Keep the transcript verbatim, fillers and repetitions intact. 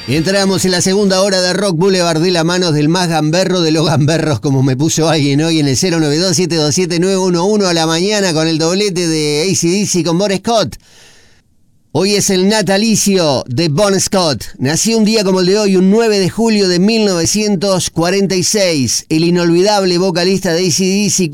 Y entramos en la segunda hora de Rock Boulevard de la mano del más gamberro de los gamberros, como me puso alguien hoy en el cero nueve dos, siete dos siete, nueve uno uno a la mañana con el doblete de A C D C con Bon Scott. Hoy es el natalicio de Bon Scott. Nació un día como el de hoy, un nueve de julio de mil novecientos cuarenta y seis. El inolvidable vocalista de A C D C